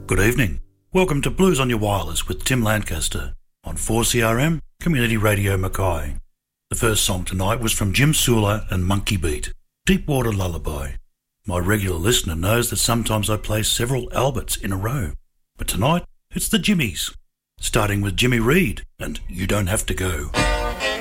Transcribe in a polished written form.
Good evening. Welcome to Blues on Your Wireless with Tim Lancaster on 4CRM Community Radio Mackay. The first song tonight was from Jim Sula and Monkey Beat, Deepwater Lullaby. My regular listener knows that sometimes I play several Alberts in a row, but tonight it's the Jimmies, starting with Jimmy Reed and You Don't Have to Go.